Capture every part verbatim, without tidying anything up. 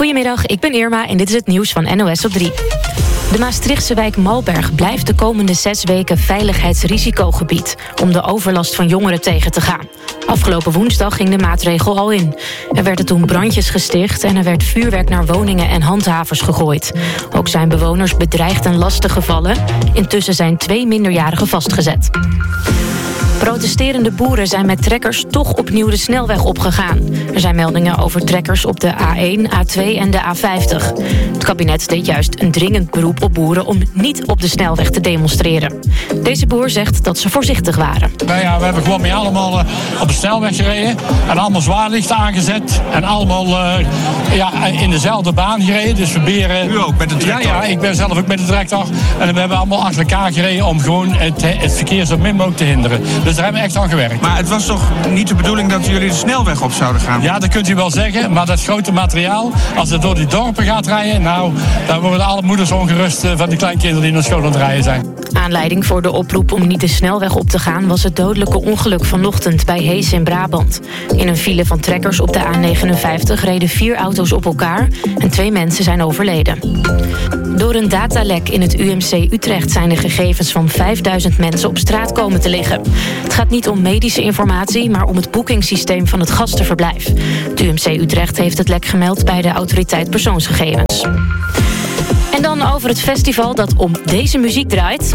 Goedemiddag, ik ben Irma en dit is het nieuws van N O S op drie. De Maastrichtse wijk Malberg blijft de komende zes weken veiligheidsrisicogebied om de overlast van jongeren tegen te gaan. Afgelopen woensdag ging de maatregel al in. Er werden toen brandjes gesticht en er werd vuurwerk naar woningen en handhavers gegooid. Ook zijn bewoners bedreigd en lastiggevallen. Intussen zijn twee minderjarigen vastgezet. Protesterende boeren zijn met trekkers toch opnieuw de snelweg opgegaan. Er zijn meldingen over trekkers op de A één, A twee en de A vijftig. Het kabinet deed juist een dringend beroep op boeren om niet op de snelweg te demonstreren. Deze boer zegt dat ze voorzichtig waren. Nou ja, we hebben gewoon mee allemaal uh, op de snelweg gereden. En allemaal zwaarlichten aangezet. En allemaal uh, ja, in dezelfde baan gereden. Dus we proberen... U ook met de tractor? Ja, ja, ik ben zelf ook met de tractor. En we hebben allemaal achter elkaar gereden om gewoon het, het verkeer zo min mogelijk te hinderen. Dus daar hebben we echt aan gewerkt. Maar het was toch niet de bedoeling dat jullie de snelweg op zouden gaan? Ja, dat kunt u wel zeggen. Maar dat grote materiaal, als het door die dorpen gaat rijden... nou, dan worden alle moeders ongerust van die kleinkinderen die naar school aan het rijden zijn. Aanleiding voor de oproep om niet de snelweg op te gaan was het dodelijke ongeluk vanochtend bij Hees in Brabant. In een file van trekkers op de A negenenvijftig reden vier auto's op elkaar en twee mensen zijn overleden. Door een datalek in het U M C Utrecht zijn de gegevens van vijfduizend mensen op straat komen te liggen. Het gaat niet om medische informatie, maar om het boekingssysteem van het gastenverblijf. Het U M C Utrecht heeft het lek gemeld bij de Autoriteit Persoonsgegevens. En dan over het festival dat om deze muziek draait.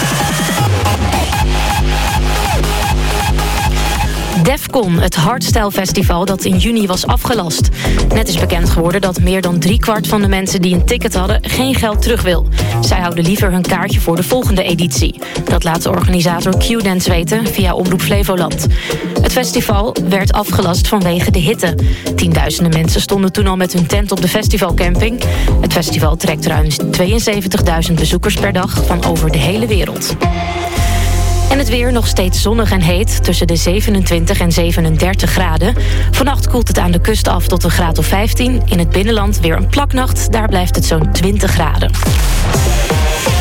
Defcon, het hardstyle festival dat in juni was afgelast. Net is bekend geworden dat meer dan driekwart van de mensen die een ticket hadden geen geld terug wil. Zij houden liever hun kaartje voor de volgende editie. Dat laat de organisator Q-Dance weten via Omroep Flevoland. Het festival werd afgelast vanwege de hitte. Tienduizenden mensen stonden toen al met hun tent op de festivalcamping. Het festival trekt ruim tweeënzeventigduizend bezoekers per dag van over de hele wereld. En het weer nog steeds zonnig en heet, tussen de zevenentwintig en zevenendertig graden. Vannacht koelt het aan de kust af tot een graad of vijftien. In het binnenland weer een plaknacht, daar blijft het zo'n twintig graden.